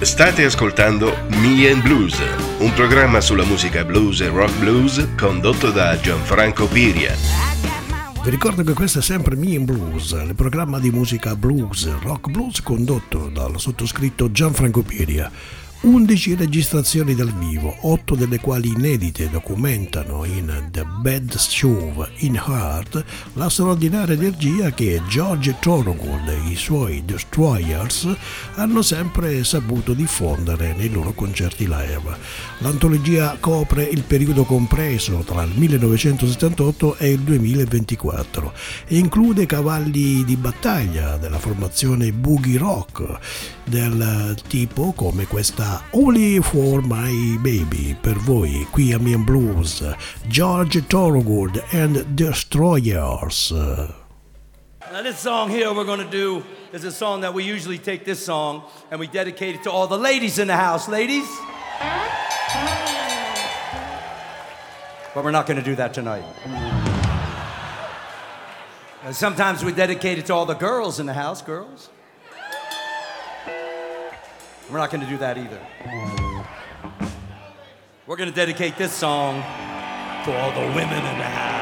State ascoltando Me and Blues, un programma sulla musica blues e rock blues condotto da Gianfranco Piria. Vi ricordo che questo è sempre Me and Blues, il programma di musica blues, rock blues condotto dal sottoscritto Gianfranco Piria. 11 registrazioni dal vivo, 8 delle quali inedite, documentano in The Bad Show in Heart la straordinaria energia che George Thorogood e i suoi Destroyers hanno sempre saputo diffondere nei loro concerti live. L'antologia copre il periodo compreso tra il 1978 e il 2024 e include cavalli di battaglia della formazione boogie rock del tipo come questa Only for My Baby, per voi qui a Me and Blues, George Thorogood and Destroyers. Now this song here we're going to do is a song that we usually take this song and we dedicate it to all the ladies in the house. Ladies? But we're not going to do that tonight. And sometimes we dedicate it to all the girls in the house. Girls? We're not going to do that either. We're going to dedicate this song to all the women in the house.